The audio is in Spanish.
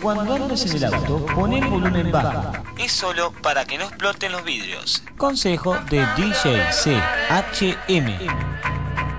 cuando andes en el auto, pon el volumen bajo. Es solo para que no exploten los vidrios. Consejo de DJ CHM.